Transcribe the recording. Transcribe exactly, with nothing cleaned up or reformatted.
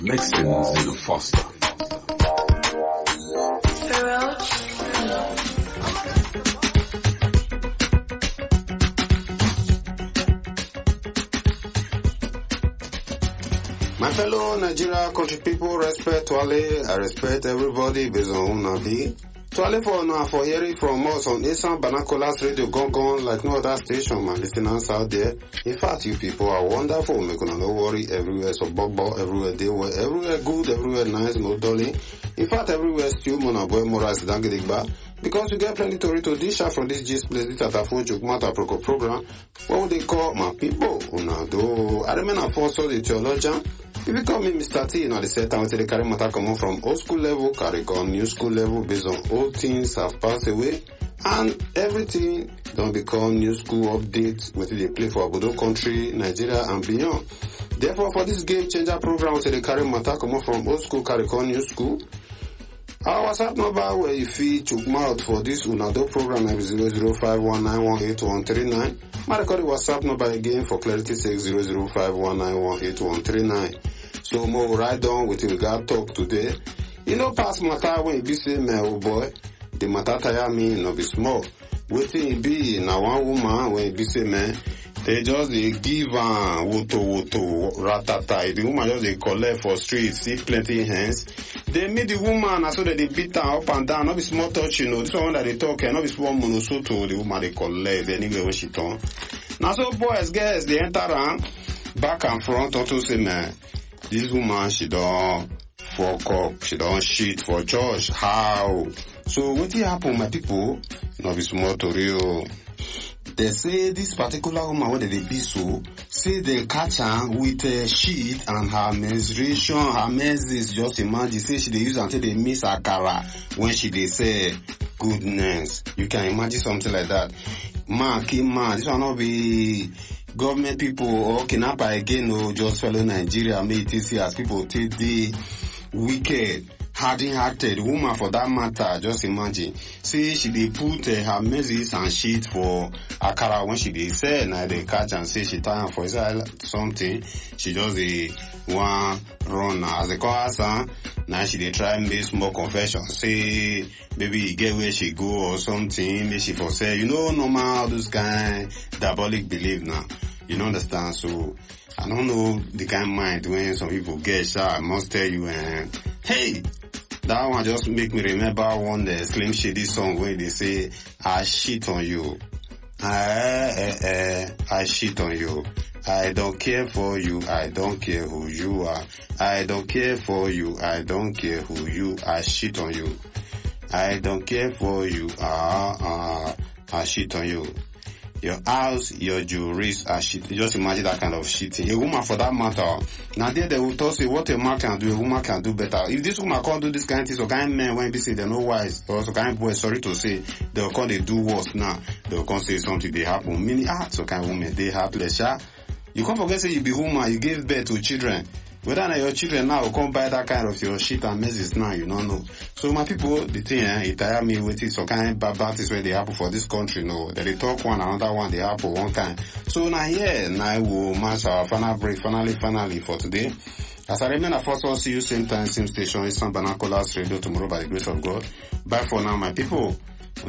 Mexicans in the Foster. My fellow Nigeria country people, respect Twale. I respect everybody based on who na be. Twale for now for hearing from us on Asian Banacolas Radio Gong Gong like no other station, my listeners out there. In fact, you people are wonderful. Make no worry, everywhere so bobo, everywhere they were, everywhere good, everywhere nice, no dolly. In fact, everywhere still mona boy moras dangidigba. Because we get plenty to read to dish out from this gist place, this at a phone joke matter program. What would they call my people? Una do. I remain a force of the theologian. If you call me Mister T, you know, the set time until the carry matter come on from old school level, carry on new school level based on old things have passed away. And everything don't become new school updates when they play for Abodo country, Nigeria and beyond. Therefore, for this game changer program until the carry matter come on from old school, carry on new school. Our WhatsApp number where you feel chook mouth for this Unado program is zero zero five one nine one eight one three nine. My record WhatsApp number again for clarity six zero zero five one nine one eight one three nine. So more right on with the God talk today. You know past matter when you be say me oh boy, the matter tire me no be small. Waiting it be na one woman when you be say man. They just they give uh, woto woto ratata. The woman just they collect for streets, see plenty hands. They meet the woman and so that they beat her up and down. Not be small touch, you know. This one that they talk and not be small monosoto. The woman they collect anyway when she turn. Now so boys, girls, they enter around back and front. Also say man, this woman she don't fuck up. She don't shit for church. How? So what did happen, my people? Not be small to real. They say this particular woman, what did they be so? Say they catch her with a sheet and her menstruation, her menses, just imagine, say she they use until they miss her cara when she they say, goodness. You can imagine something like that. Man, keep man, this will not be government people or kidnapper again, or just fellow Nigeria, may it see as people take the wicked. Hardy-hearted woman for that matter, just imagine. See, she dey put uh, her menses and shit for akara when she dey sell. Now they catch and say she time for something. She just dey one run as they call her son. Now she dey try make small confession. Say maybe get where she go or something. Maybe she for say you know normal those kind diabolic belief now. You know understand? So I don't know the kind of mind when some people get shot. I must tell you, and hey. That one just make me remember one the Slim Shady song where they say, I shit on you. I, I, I, I shit on you. I don't care for you. I don't care who you are. I don't care for you. I don't care who you are. I shit on you. I don't care for you. Ah, ah, I shit on you. Your house, your jewelries are shit. Just imagine that kind of shitting. A woman for that matter. Now there they will talk say what a man can do, a woman can do better. If this woman can't do this kind of thing, so kind of men when they say they're not wise, or so kind of boys, sorry to say, they'll come they do worse now. They'll come say something they happen. Meaning, ah, so kind of women, they have pleasure. You can't forget say you be woman, you gave birth to children. Whether or your children now will come buy that kind of your shit and messes now, you don't know. So my people, the thing, eh, it tire me with it, so kind of bad bad is where they happen for this country, no. That they talk one, another one, they happen one kind. So now here, now we'll match our final break, finally, finally for today. As I remain, I first will see you same time, same station, Eastern Banacolas Radio tomorrow by the grace of God. Bye for now, my people.